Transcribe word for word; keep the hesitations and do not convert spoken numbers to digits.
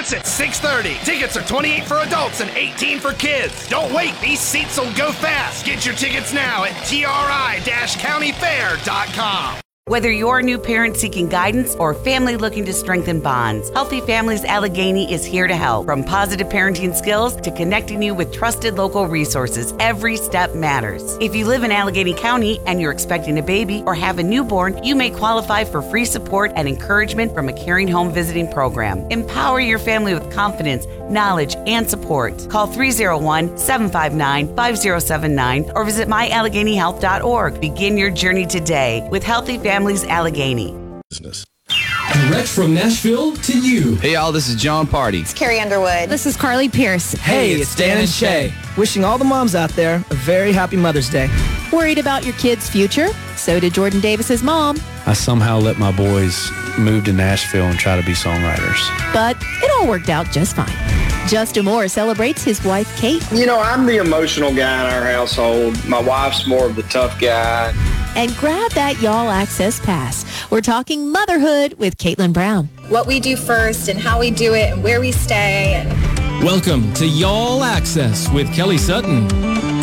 Starts at six thirty. Tickets are twenty-eight for adults and eighteen for kids. Don't wait. These seats will go fast. Get your tickets now at T R I county fair dot com. Whether you're a new parent seeking guidance or a family looking to strengthen bonds, Healthy Families Allegheny is here to help. From positive parenting skills to connecting you with trusted local resources, every step matters. If you live in Allegheny County and you're expecting a baby or have a newborn, you may qualify for free support and encouragement from a caring home visiting program. Empower your family with confidence, knowledge, and support. Call three oh one, seven five nine, five oh seven nine or visit my allegheny health dot org. Begin your journey today with Healthy Families Allegheny. Business. Direct from Nashville to you. Hey, y'all, this is John Party. It's Carrie Underwood. This is Carly Pierce. Hey, it's Dan and Shay. Wishing all the moms out there a very happy Mother's Day. Worried about your kid's future? So did Jordan Davis's mom. I somehow let my boys move to Nashville and try to be songwriters. But it all worked out just fine. Justin Moore celebrates his wife, Kate. You know, I'm the emotional guy in our household. My wife's more of the tough guy. And grab that Y'all Access Pass. We're talking motherhood with Caitlin Brown. What we do first and how we do it and where we stay. And Welcome to Y'all Access with Kelly Sutton.